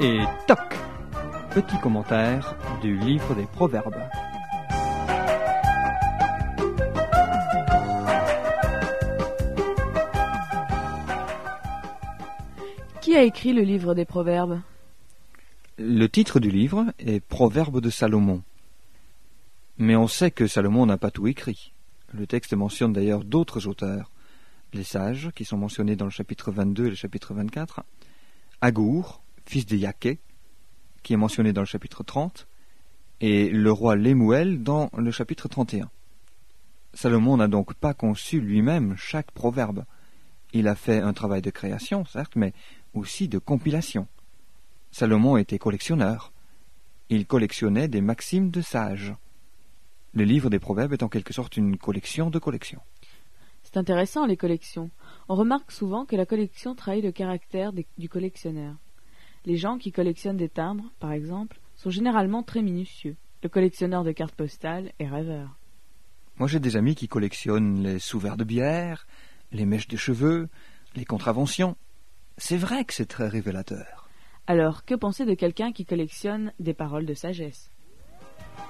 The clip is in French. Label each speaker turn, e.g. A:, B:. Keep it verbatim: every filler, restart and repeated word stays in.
A: Et toc! Petit commentaire du livre des Proverbes.
B: Qui a écrit le livre des Proverbes ?
A: Le titre du livre est Proverbes de Salomon. Mais on sait que Salomon n'a pas tout écrit. Le texte mentionne d'ailleurs d'autres auteurs. Les sages, qui sont mentionnés dans le chapitre vingt-deux et le chapitre vingt-quatre. Agour, fils de Yaquet, qui est mentionné dans le chapitre trente. Et le roi Lemuel dans le chapitre trente et un. Salomon n'a donc pas conçu lui-même chaque proverbe. Il a fait un travail de création, certes, mais aussi de compilation. Salomon était collectionneur. Il collectionnait des maximes de sages. Le livre des Proverbes est en quelque sorte une collection de collections.
B: C'est intéressant, les collections. On remarque souvent que la collection trahit le caractère des, du collectionneur. Les gens qui collectionnent des timbres, par exemple, sont généralement très minutieux. Le collectionneur de cartes postales est rêveur.
A: Moi, j'ai des amis qui collectionnent les sous-verres de bière, les mèches de cheveux, les contraventions. C'est vrai que c'est très révélateur.
B: Alors, que penser de quelqu'un qui collectionne des paroles de sagesse ?